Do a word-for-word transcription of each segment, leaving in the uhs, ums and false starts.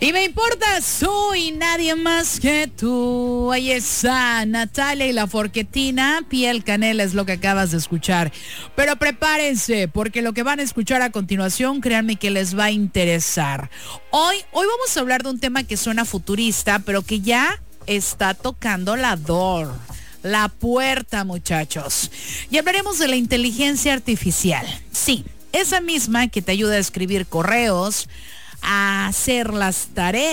Y me importas tú y nadie más que tú. Ahí está Natalia y la Forquetina. Piel Canela es lo que acabas de escuchar. Pero prepárense, porque lo que van a escuchar a continuación, créanme que les va a interesar. Hoy, hoy vamos a hablar de un tema que suena futurista, pero que ya está tocando la door. La puerta, muchachos. Y hablaremos de la inteligencia artificial. Sí, esa misma que te ayuda a escribir correos, a hacer las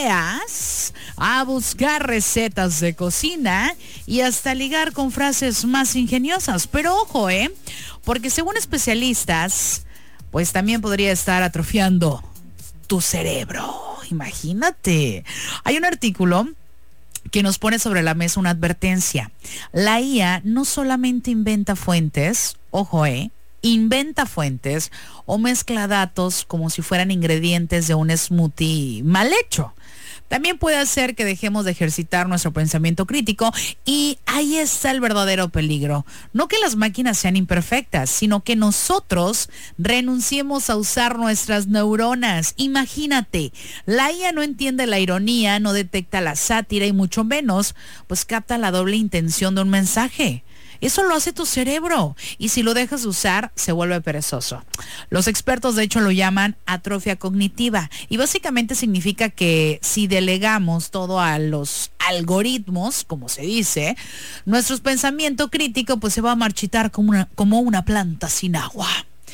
tareas, a buscar recetas de cocina y hasta ligar con frases más ingeniosas. Pero ojo, ¿eh? Porque según especialistas, pues también podría estar atrofiando tu cerebro. Imagínate. Hay un artículo que nos pone sobre la mesa una advertencia. La I A no solamente inventa fuentes, ojo, ¿eh? inventa fuentes o mezcla datos como si fueran ingredientes de un smoothie mal hecho. También puede hacer que dejemos de ejercitar nuestro pensamiento crítico y ahí está el verdadero peligro. No que las máquinas sean imperfectas, sino que nosotros renunciemos a usar nuestras neuronas. Imagínate, la I A no entiende la ironía, no detecta la sátira y mucho menos, pues capta la doble intención de un mensaje. Eso lo hace tu cerebro y si lo dejas de usar, se vuelve perezoso. Los expertos de hecho lo llaman atrofia cognitiva y básicamente significa que si delegamos todo a los algoritmos, como se dice, nuestro pensamiento crítico pues se va a marchitar como una, como una planta sin agua.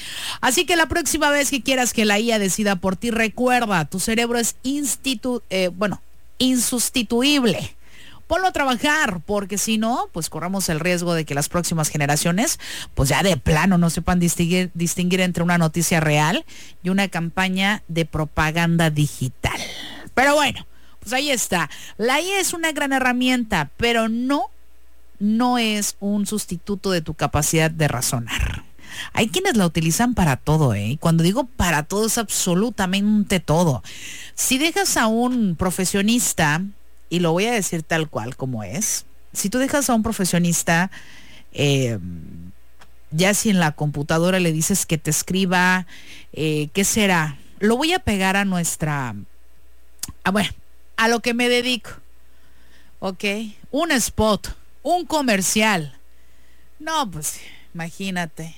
Así que la próxima vez que quieras que la I A decida por ti, recuerda, tu cerebro es institu eh, bueno, insustituible. Ponlo a trabajar, porque si no, pues corremos el riesgo de que las próximas generaciones, pues ya de plano no sepan distinguir, distinguir entre una noticia real y una campaña de propaganda digital. Pero bueno, pues ahí está. La I A es una gran herramienta, pero no, no es un sustituto de tu capacidad de razonar. Hay quienes la utilizan para todo, ¿eh? Y cuando digo para todo, es absolutamente todo. Si dejas a un profesionista, y lo voy a decir tal cual como es, si tú dejas a un profesionista, eh, ya si en la computadora le dices que te escriba, eh, ¿qué será? Lo voy a pegar a nuestra, a, bueno, a lo que me dedico, ¿ok? Un spot, un comercial. No, pues, imagínate.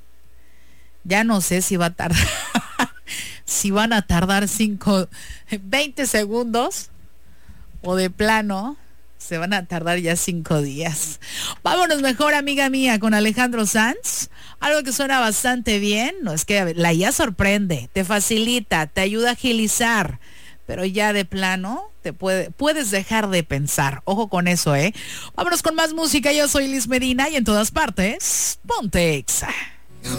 Ya no sé si va a tardar, si van a tardar cinco, veinte segundos. O de plano, se van a tardar ya cinco días. Vámonos mejor, amiga mía, con Alejandro Sanz. Algo que suena bastante bien. No, es que la I A sorprende, te facilita, te ayuda a agilizar. Pero ya de plano, te puede, puedes dejar de pensar. Ojo con eso, ¿eh? Vámonos con más música. Yo soy Liz Medina y en todas partes, ponte Exa.